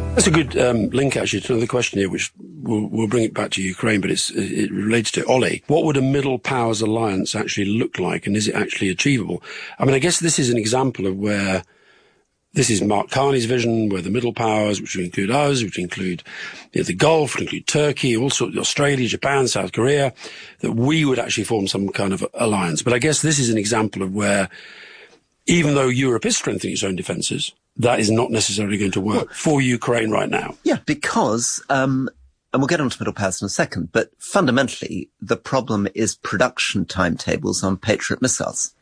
That's a good link, actually, to another question here, which we'll bring it back to Ukraine, but it relates to Ollie. What would a middle powers alliance actually look like, and is it actually achievable? I mean, I guess this is an example of where this is Mark Carney's vision, where the middle powers, which would include us, which include the Gulf, which include Turkey, also Australia, Japan, South Korea, that we would actually form some kind of alliance. But I guess this is an example of where, even though Europe is strengthening its own defences, that is not necessarily going to work for Ukraine right now. Yeah, because, and we'll get on to middle powers in a second, but fundamentally, the problem is production timetables on Patriot missiles.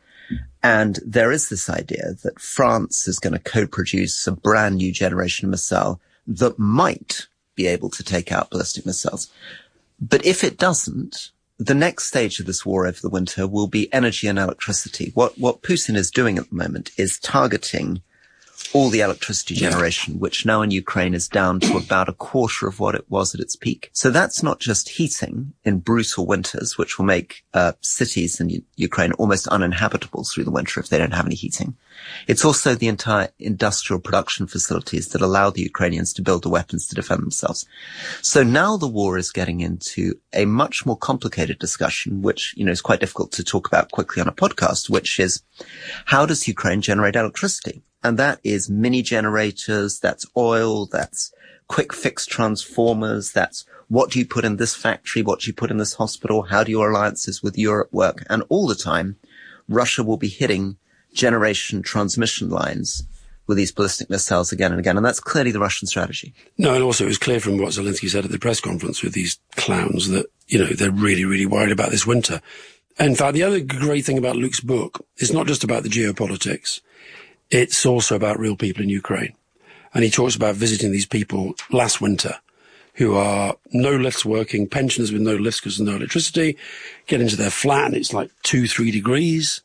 And there is this idea that France is going to co-produce a brand new generation of missile that might be able to take out ballistic missiles. But if it doesn't, the next stage of this war over the winter will be energy and electricity. What Putin is doing at the moment is targeting all the electricity generation, which now in Ukraine is down to about a quarter of what it was at its peak. So that's not just heating in brutal winters, which will make cities in Ukraine almost uninhabitable through the winter if they don't have any heating. It's also the entire industrial production facilities that allow the Ukrainians to build the weapons to defend themselves. So now the war is getting into a much more complicated discussion, which, is quite difficult to talk about quickly on a podcast, which is how does Ukraine generate electricity? And that is mini generators, that's oil, that's quick fix transformers, that's what do you put in this factory, what do you put in this hospital, how do your alliances with Europe work? And all the time, Russia will be hitting generation transmission lines with these ballistic missiles again and again. And that's clearly the Russian strategy. No, and also it was clear from what Zelensky said at the press conference with these clowns that, they're really, really worried about this winter. In fact, the other great thing about Luke's book is not just about the geopolitics. It's also about real people in Ukraine. And he talks about visiting these people last winter who are no lifts working, pensioners with no lifts because there's no electricity, get into their flat and it's like 2-3 degrees.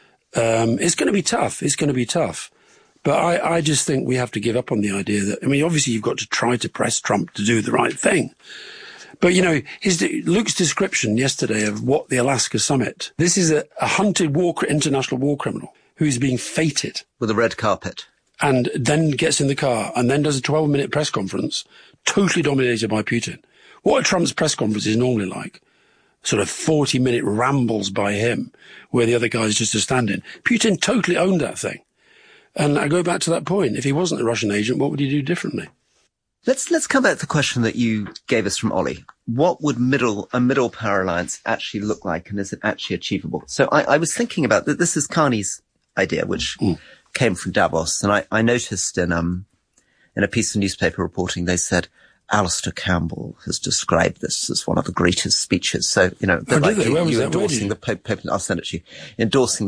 It's going to be tough. It's going to be tough. But I just think we have to give up on the idea that, obviously you've got to try to press Trump to do the right thing. But, Luke's description yesterday of what the Alaska summit, this is a hunted international war criminal who is being feted. With a red carpet. And then gets in the car and then does a 12-minute press conference, totally dominated by Putin. What are Trump's press conferences normally like? Sort of 40-minute rambles by him, where the other guy's just a stand-in. Putin totally owned that thing. And I go back to that point. If he wasn't a Russian agent, what would he do differently? Let's come back to the question that you gave us from Ollie. What would a middle power alliance actually look like, and is it actually achievable? So I was thinking about that. This is Carney's idea, which came from Davos. And I noticed in a piece of newspaper reporting, they said, Alistair Campbell has described this as one of the greatest speeches. So, Where was that? Endorsing the Pope, I'll send it to you, endorsing